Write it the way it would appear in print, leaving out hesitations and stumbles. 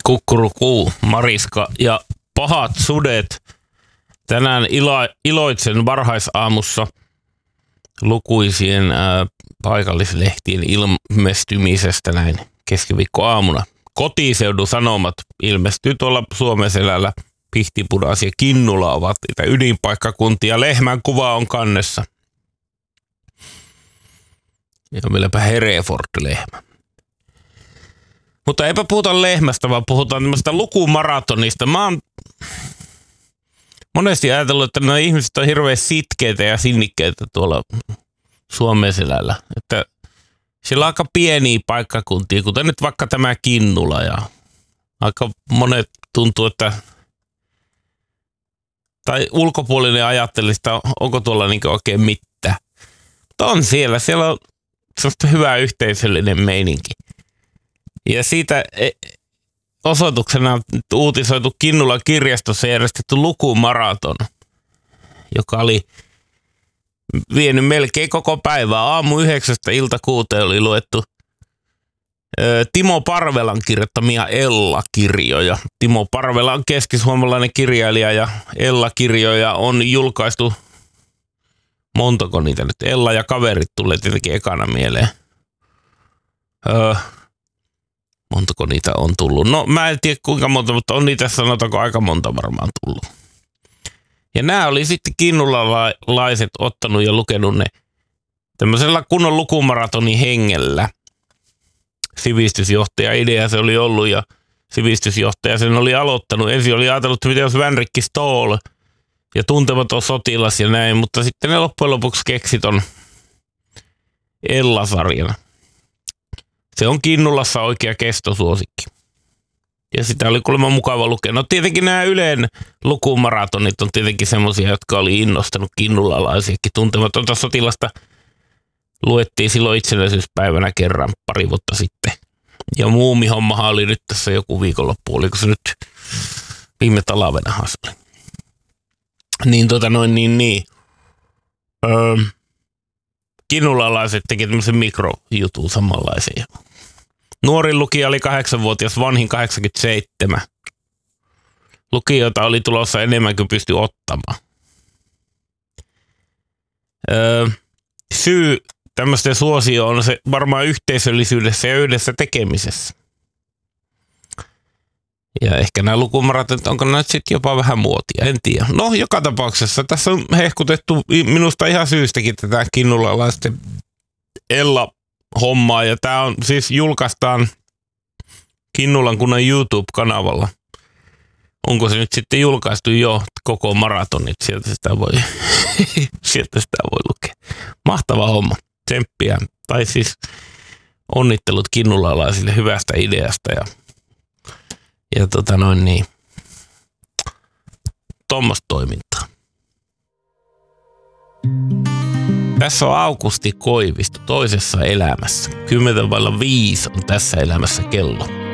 Kukkurukuu, Mariska ja pahat sudet. Tänään iloitsen varhaisaamussa lukuisien paikallislehtien ilmestymisestä näin keskiviikkoaamuna. Kotiseudun Sanomat ilmestyy tuolla Suomenselällä. Pihtipudas ja Kinnula ovat niitä ydinpaikkakuntia. Lehmän kuva on kannessa. Ja vieläpä Hereford-lehmä. Mutta eipä puhuta lehmästä, vaan puhutaan tämmöistä lukumaratonista. Mä oon monesti ajatellut, että nämä ihmiset on hirveän sitkeitä ja sinnikkeitä tuolla Suomenselällä. Että siellä on aika pieniä paikkakuntia, kuten nyt vaikka tämä Kinnula. Ja aika monet tuntuu, että tai ulkopuolinen ajattelisi, että onko tuolla niin oikein mitään. Mutta on siellä. Siellä on sellaista hyvää yhteisöllinen meininki. Ja siitä osoituksena on uutisoitu Kinnulan kirjastossa järjestetty lukumaraton, joka oli vienyt melkein koko päivää. Aamu 9 ilta 6 oli luettu Timo Parvelan kirjoittamia Ella-kirjoja. Timo Parvela on keskisuomalainen kirjailija ja Ella-kirjoja on julkaistu, montako niitä nyt, Ella ja kaverit tulee tietenkin ekana mieleen. Montako niitä on tullut? No mä en tiedä kuinka monta, mutta on niitä sanotaanko aika monta varmaan tullut. Ja nämä oli sitten kinnulalaiset ottanut ja lukenut ne tämmöisellä kunnon lukumaratonin hengellä. Sivistysjohtaja idea se oli ollut ja sivistysjohtaja sen oli aloittanut. Ensin oli ajatellut, että mitä jos Vänrikki Stoll ja Tuntematon sotilas ja näin, mutta sitten ne loppujen lopuksi keksi ton Ella-sarjan. Se on Kinnulassa oikea kestosuosikki. Ja sitä oli kuulemma mukava lukea. No tietenkin nämä Ylen lukumaratonit on tietenkin semmoisia, jotka oli innostanut kinnulalaisiakin. Tuntematonta sotilasta luettiin silloin itsenäisyyspäivänä kerran pari vuotta sitten. Ja muumihommahan oli nyt tässä joku viikonloppu. Oliko se nyt viime talvenahan se oli? Kinnulalaiset teki tämmöisen mikrojutun samanlaisen. Nuorin lukija oli 8-vuotias, vanhin 87. Lukijoita oli tulossa enemmän kuin pystyi ottamaan. Syy tämmöisten suosio on se varmaan yhteisöllisyydessä ja yhdessä tekemisessä. Ja ehkä nämä lukumaratonit, onko nämä sitten jopa vähän muotia, en tiedä. No, joka tapauksessa tässä on hehkutettu minusta ihan syystäkin tätä kinnulalaisten Ella-hommaa. Ja tämä on siis julkaistaan Kinnulan kunnan YouTube-kanavalla. Onko se nyt sitten julkaistu jo koko maratonit? Sieltä sitä voi lukea. Mahtava homma. Tsemppiä. Tai siis onnittelut kinnulalaisille hyvästä ideasta ja tuommoista toimintaa. Tässä on Aukusti Koivisto toisessa elämässä. 10:05 on tässä elämässä kello.